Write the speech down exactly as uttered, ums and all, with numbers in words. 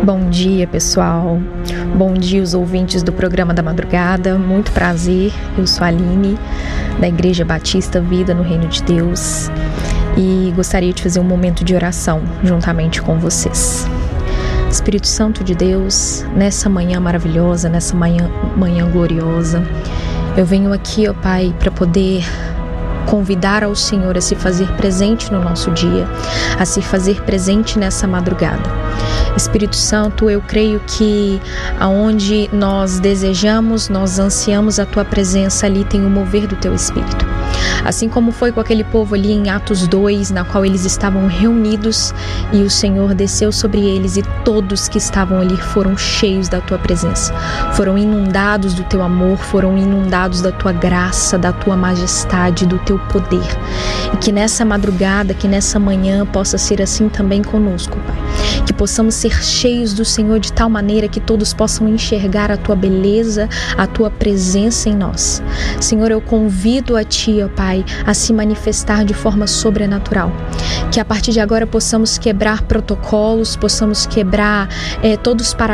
Bom dia, pessoal. Bom dia, os ouvintes do programa da madrugada. Muito prazer. Eu sou a Aline, da Igreja Batista Vida no Reino de Deus, e gostaria de fazer um momento de oração juntamente com vocês. Espírito Santo de Deus, nessa manhã maravilhosa, nessa manhã, manhã gloriosa, eu venho aqui, ó Pai, para poder convidar ao Senhor a se fazer presente no nosso dia, a se fazer presente nessa madrugada. Espírito Santo, eu creio que aonde nós desejamos, nós ansiamos a Tua presença, ali tem o mover do Teu Espírito. Assim como foi com aquele povo ali em Atos dois, na qual eles estavam reunidos e o Senhor desceu sobre eles e todos que estavam ali foram cheios da Tua presença, foram inundados do Teu amor, foram inundados da Tua graça, da Tua majestade, do Teu poder. E que nessa madrugada, que nessa manhã possa ser assim também conosco, Pai. Que possamos ser cheios do Senhor de tal maneira que todos possam enxergar a Tua beleza, a Tua presença em nós. Senhor, eu convido a Ti, ó Pai, a se manifestar de forma sobrenatural. Que a partir de agora possamos quebrar protocolos, possamos quebrar é, todos os paradigmas